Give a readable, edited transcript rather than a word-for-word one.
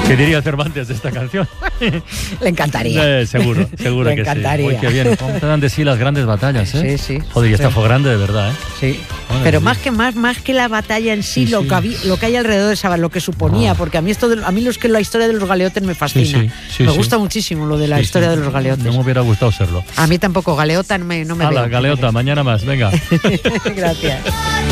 ¿Qué diría Cervantes de esta canción? Le encantaría. Seguro Le que encantaría. sí. Uy, qué bien. ¿Cómo te dan de sí las grandes batallas, eh? Sí. Joder, y esta Sí. fue grande de verdad, ¿eh? Sí. Joder, Pero sí. más que la batalla en sí, Sí, lo sí. que hay alrededor de esa, lo que suponía, porque a mí la historia de los galeotes me fascina. Sí, me sí. gusta muchísimo lo de la Sí, historia sí. de los galeotes. No me hubiera gustado serlo. A mí tampoco, galeota no me Hala, veo. galeota, mañana más, venga. Gracias.